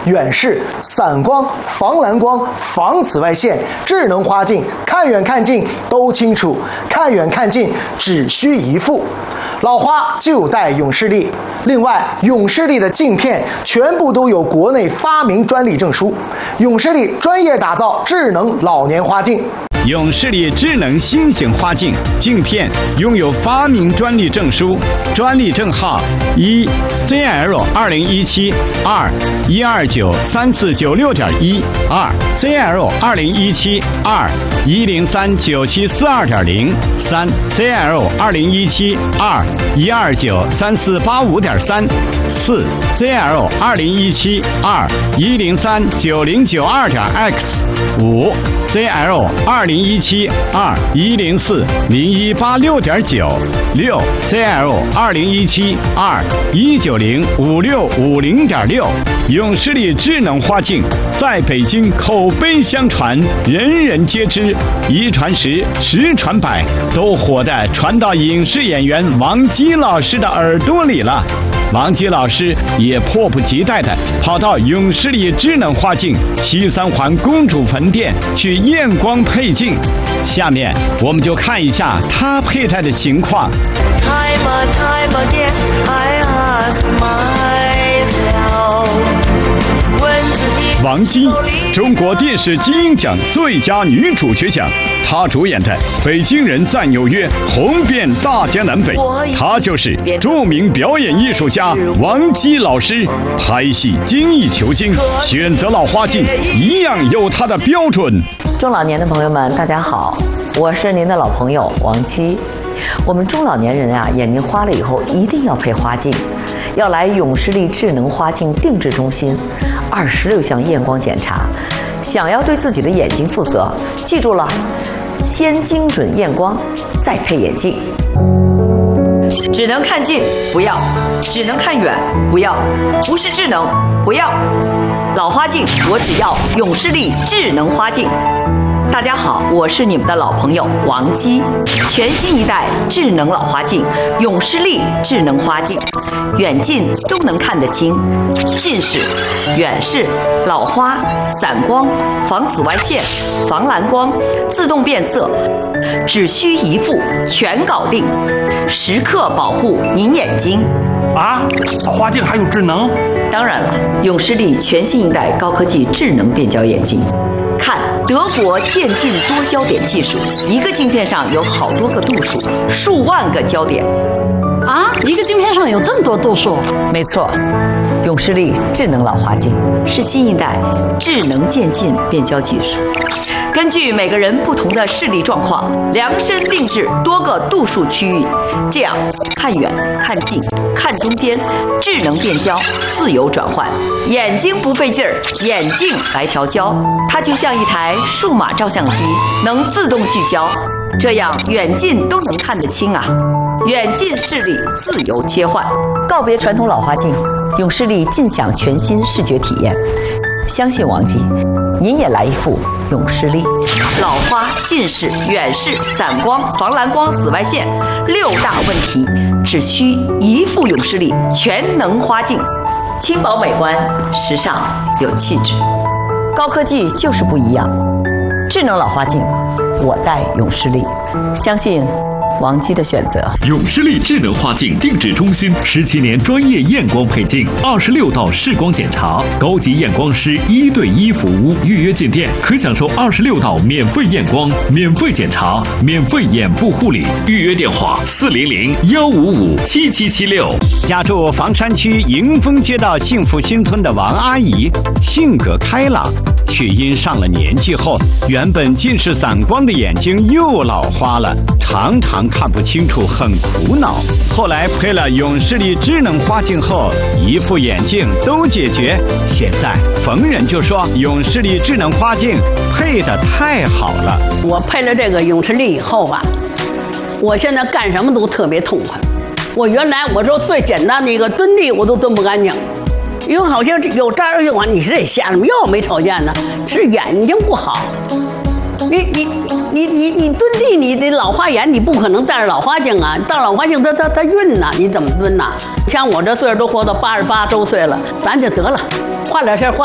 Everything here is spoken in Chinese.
远视、散光、防蓝光、防紫外线、智能花镜，看远看近都清楚，看远看近只需一副。老花就戴永视力。另外，永视力的镜片全部都有国内发明专利证书。永视力专业打造智能老年花镜。 永视力智能新型花镜镜片拥有发明专利证书，专利证号1 ZL 2017 2 1293496.1 2 ZL 2017 2 1039742.0 3 ZL 2017 2 1293485.3 4 ZL 2017 2 1039092.x 5 ZL 2017 2 1040186.9 6 ZL 2017 2 1905650.6。永视力智能花镜在北京口碑相传，人人皆知，一传十，十传百，都火的传到影视演员王姬老师的耳朵里了。王姬老师也迫不及待地跑到永视力智能花镜西三环公主坟店去验光配镜。下面我们就看一下他佩戴的情况。王姬，中国电视金鹰奖最佳女主角奖，她主演的《北京人在纽约》红遍大江南北。她就是著名表演艺术家王姬老师。拍戏精益求精，选择老花镜一样有她的标准。 中老年的朋友们，大家好，我是您的老朋友王姬。我们中老年人啊，眼睛花了以后一定要配花镜，要来永视力智能花镜定制中心，26项验光检查。想要对自己的眼睛负责，记住了，先精准验光，再配眼镜。只能看近不要，只能看远不要，不是智能不要。老花镜我只要永视力智能花镜。大家好，我是你们的老朋友王姬。全新一代智能老花镜永视力智能花镜，远近都能看得清，近视、远视、老花、散光、防紫外线、防蓝光、自动变色，只需一副全搞定，时刻保护您眼睛。 啊，老花镜还有智能？ 当然了，永视力全新一代高科技智能变焦眼镜。看德国渐进多焦点技术，一个镜片上有好多个度数，数万个焦点。 啊，一个镜片上有这么多度数？ 没错，永视力智能老花镜是新一代智能渐进变焦技术，根据每个人不同的视力状况，量身定制多个度数区域，这样看远、看近、看中间，智能变焦，自由转换，眼睛不费劲儿，眼镜来调焦，它就像一台数码照相机，能自动聚焦，这样远近都能看得清啊。远近视力自由切换，告别传统老花镜，永视力尽享全新视觉体验。相信王姬，您也来一副永视力。老花、近视、远视、散光、防蓝光、紫外线6大问题，只需一副永视力全能花镜，轻薄美观，时尚有气质。高科技就是不一样，智能老花镜，我戴永视力，相信王姬的选择。 永视力智能花镜定制中心17年专业验光配镜，26道视光检查，高级验光师1对1服务。预约进店可享受26道免费验光、免费检查、免费眼部护理。预约电话400-155-7776。 家住房山区迎丰街道幸福新村的王阿姨，性格开朗，却因上了年纪后，原本近视散光的眼睛又老花了，常常看不清楚，很苦恼。后来配了永视力智能花镜后，一副眼镜都解决。现在逢人就说永视力智能花镜配得太好了。 我配了这个永视力以后吧，我现在干什么都特别痛快。我原来我说最简单的一个蹲地我都蹲不干净，因为好像有这儿用啊，你是得瞎什么药没瞅见呢？是眼睛不好。你蹲地，你得老花眼，你不可能戴着老花镜啊！戴老花镜它晕呐，你怎么蹲呐？像我这岁数都活到88周岁了，咱就得了，花点事儿花。